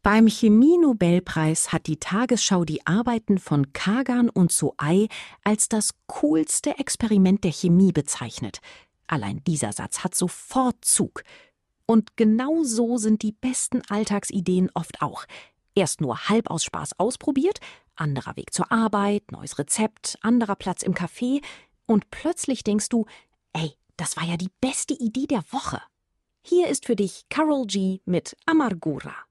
Beim Chemie-Nobelpreis hat die Tagesschau die Arbeiten von Kagan und Zuai als das coolste Experiment der Chemie bezeichnet. Allein dieser Satz hat sofort Zug. Und genau so sind die besten Alltagsideen oft auch. Erst nur halb aus Spaß ausprobiert, anderer Weg zur Arbeit, neues Rezept, anderer Platz im Café und plötzlich denkst du, ey, das war ja die beste Idee der Woche. Hier ist für dich Karol G mit Amargura.